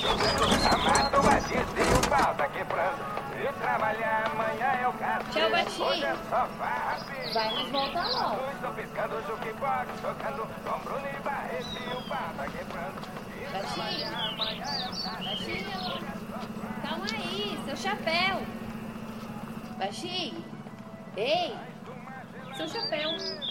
Amado Batista e o pau tá quebrando. E trabalhar amanhã eu caso. Tchau, Batinho. Hoje é só farra. Vai nos voltar não. Tô piscando o jukebox, tocando com Bruno e Barreto e o pau tá quebrando. E Batinho. trabalhar amanhã eu caso. Baixinho. Calma aí, seu chapéu. Baixinho. Ei, seu chapéu.